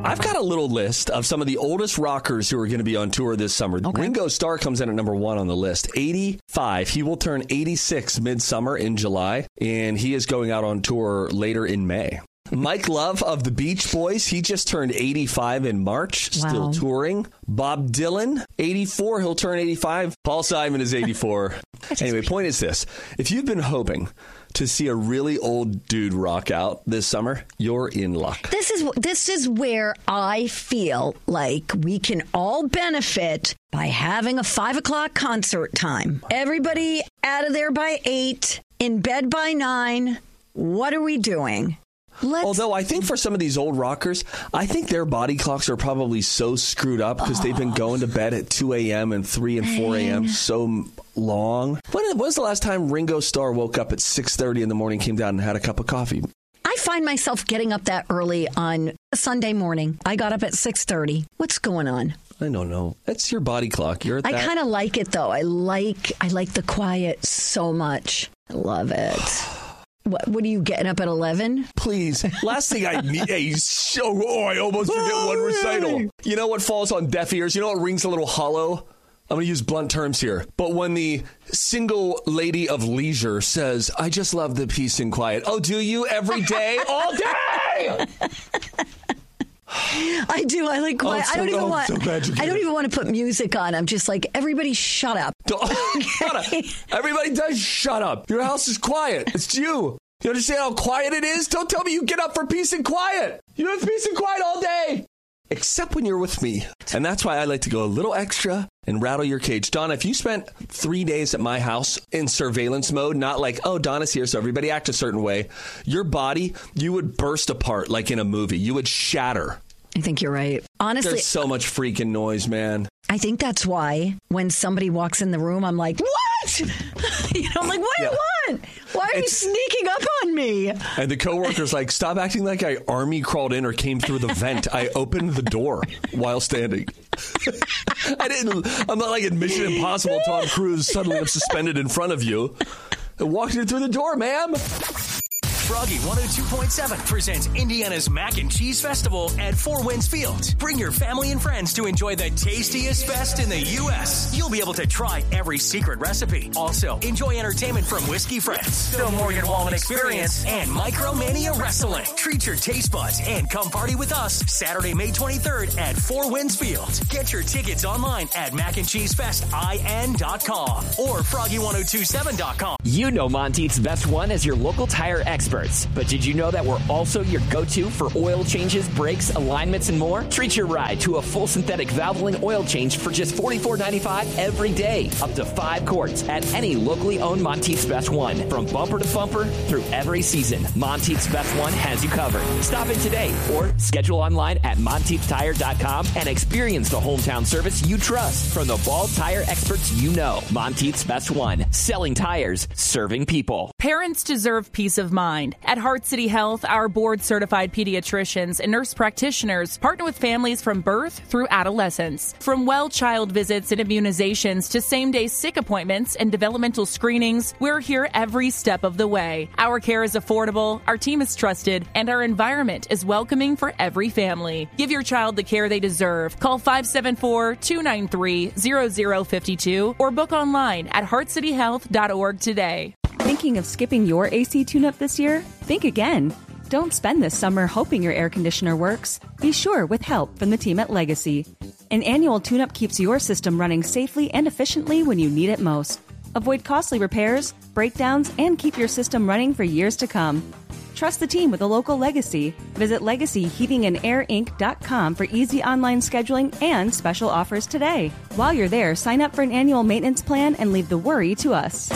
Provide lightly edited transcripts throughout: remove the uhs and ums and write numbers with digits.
I've got a little list of some of the oldest rockers who are going to be on tour this summer. Okay. Ringo Starr comes in at number 1 on the list. 85. He will turn 86 midsummer in July, and he is going out on tour later in May. Mike Love of the Beach Boys, he just turned 85 in March, still touring. Bob Dylan, 84, he'll turn 85. Paul Simon is 84. Anyway, point is this. If you've been hoping to see a really old dude rock out this summer, you're in luck. This is where I feel like we can all benefit by having a 5 o'clock concert time. Everybody out of there by 8, in bed by 9. What are we doing? Although I think for some of these old rockers, I think their body clocks are probably so screwed up because they've been going to bed at 2 a.m. and 3 and 4 a.m. so long. When was the last time Ringo Starr woke up at 6:30 in the morning, came down and had a cup of coffee? I find myself getting up that early on a Sunday morning. I got up at 6:30. What's going on? I don't know. It's your body clock. You're at that. I kind of like it, though. I like the quiet so much. I love it. What are you getting up at 11? Please. Last thing I need. I almost forget one recital. You know what falls on deaf ears? You know what rings a little hollow? I'm going to use blunt terms here. But when the single lady of leisure says, I just love the peace and quiet. Oh, do you? Every day? All day? I do. I like quiet. I don't even want to put music on. I'm just like, everybody shut up. Shut up. Everybody does shut up. Your house is quiet. It's you. You understand how quiet it is? Don't tell me you get up for peace and quiet. You have peace and quiet all day. Except when you're with me. And that's why I like to go a little extra and rattle your cage. Donna, if you spent 3 days at my house in surveillance mode, not like, oh, Donna's here, so everybody act a certain way, your body, you would burst apart like in a movie. You would shatter. I think you're right. Honestly, there's so much freaking noise, man. I think that's why when somebody walks in the room, I'm like, what? I'm like, what do you want? Why are you sneaking up on me? And the coworker's like, stop acting like I army crawled in or came through the vent. I opened the door while standing. I'm not like in Mission Impossible, Tom Cruise, suddenly I'm suspended in front of you. I walked in through the door, ma'am. Froggy 102.7 presents Indiana's Mac and Cheese Festival at Four Winds Field. Bring your family and friends to enjoy the tastiest fest in the U.S. You'll be able to try every secret recipe. Also, enjoy entertainment from Whiskey Friends, the Morgan Wallen Experience, and Micromania Wrestling. Treat your taste buds and come party with us Saturday, May 23rd at Four Winds Field. Get your tickets online at macandcheesefestin.com or froggy1027.com. You know Monteith's Best One as your local tire experts. But did you know that we're also your go-to for oil changes, brakes, alignments, and more? Treat your ride to a full synthetic Valvoline oil change for just $44.95 every day. Up to 5 quarts at any locally owned Monteith's Best One. From bumper to bumper through every season, Monteith's Best One has you covered. Stop in today or schedule online at MonteithTire.com and experience the hometown service you trust from the bald tire experts you know. Monteith's Best One. Selling tires, serving people. Parents deserve peace of mind. At Heart City Health, our board-certified pediatricians and nurse practitioners partner with families from birth through adolescence. From well child visits and immunizations to same-day sick appointments and developmental screenings, we're here every step of the way. Our care is affordable, our team is trusted, and our environment is welcoming for every family. Give your child the care they deserve. Call 574-293-0052 or book online at heartcityhealth.org today. Thinking of skipping your AC tune-up this year? Think again. Don't spend this summer hoping your air conditioner works. Be sure with help from the team at Legacy. An annual tune-up keeps your system running safely and efficiently when you need it most. Avoid costly repairs, breakdowns, and keep your system running for years to come. Trust the team with a local Legacy. Visit LegacyHeatingandAirInc.com for easy online scheduling and special offers today. While you're there, sign up for an annual maintenance plan and leave the worry to us.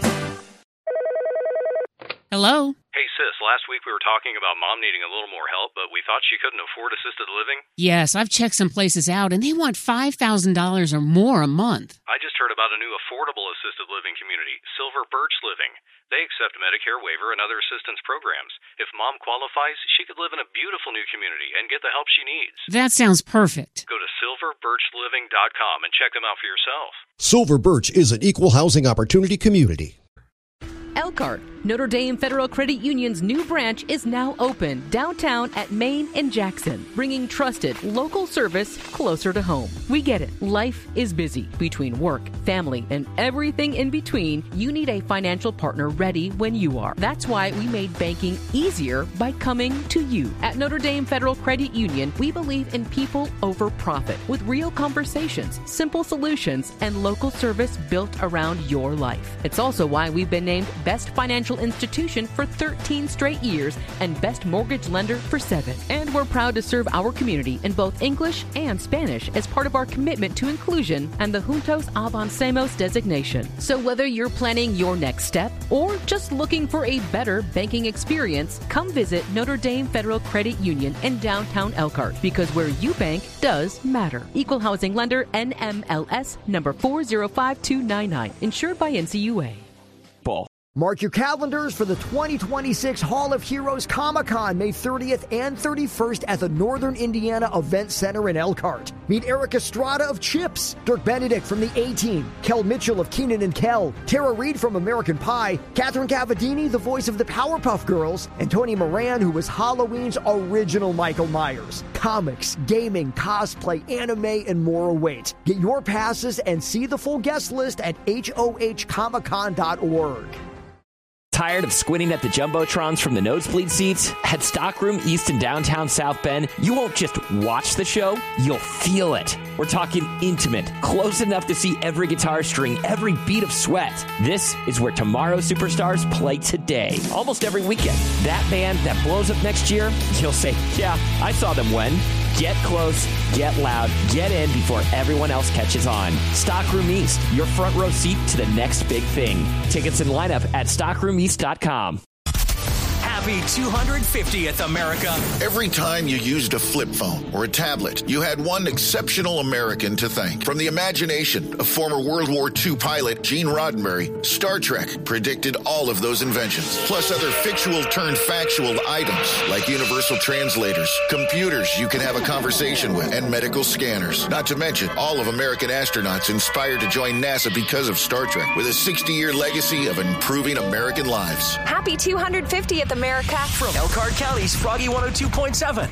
Hello? Hey, sis, last week we were talking about Mom needing a little more help, but we thought she couldn't afford assisted living. Yes, I've checked some places out, and they want $5,000 or more a month. I just heard about a new affordable assisted living community, Silver Birch Living. They accept Medicare waiver and other assistance programs. If Mom qualifies, she could live in a beautiful new community and get the help she needs. That sounds perfect. Go to silverbirchliving.com and check them out for yourself. Silver Birch is an equal housing opportunity community. Elkhart, Notre Dame Federal Credit Union's new branch is now open downtown at Main and Jackson, bringing trusted local service closer to home. We get it. Life is busy. Between work, family, and everything in between, you need a financial partner ready when you are. That's why we made banking easier by coming to you. At Notre Dame Federal Credit Union, we believe in people over profit, with real conversations, simple solutions, and local service built around your life. It's also why we've been named Best Financial Institution for 13 straight years and Best Mortgage Lender for 7. And we're proud to serve our community in both English and Spanish as part of our commitment to inclusion and the Juntos Avancemos designation. So whether you're planning your next step or just looking for a better banking experience, come visit Notre Dame Federal Credit Union in downtown Elkhart, because where you bank does matter. Equal Housing Lender, NMLS number 405299, insured by NCUA. Mark your calendars for the 2026 Hall of Heroes Comic-Con, May 30th and 31st at the Northern Indiana Event Center in Elkhart. Meet Eric Estrada of Chips, Dirk Benedict from the A-Team, Kel Mitchell of Keenan and Kel, Tara Reid from American Pie, Catherine Cavadini, the voice of the Powerpuff Girls, and Tony Moran, who was Halloween's original Michael Myers. Comics, gaming, cosplay, anime, and more await. Get your passes and see the full guest list at hohcomiccon.org. Tired of squinting at the jumbotrons from the nosebleed seats? At Stockroom East in downtown South Bend, you won't just watch the show, you'll feel it. We're talking intimate, close enough to see every guitar string, every beat of sweat. This is where tomorrow's superstars play today, almost every weekend. That band that blows up next year, you'll say, yeah, I saw them when. Get close, get loud, get in before everyone else catches on. Stockroom East, your front row seat to the next big thing. Tickets and lineup at stockroomeast.com. Happy 250th, America. Every time you used a flip phone or a tablet, you had one exceptional American to thank. From the imagination of former World War II pilot Gene Roddenberry, Star Trek predicted all of those inventions, plus other fictional-turned-factual items like universal translators, computers you can have a conversation with, and medical scanners. Not to mention all of American astronauts inspired to join NASA because of Star Trek, with a 60-year legacy of improving American lives. Happy 250th, America. From Elkhart County's Froggy 102.7.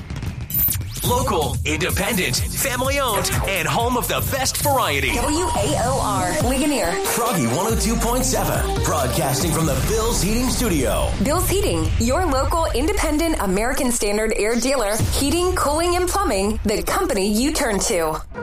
Local, independent, family-owned, and home of the best variety. WAOR, Ligonier. Froggy 102.7, broadcasting from the Bill's Heating Studio. Bill's Heating, your local independent American Standard air dealer. Heating, cooling, and plumbing, the company you turn to.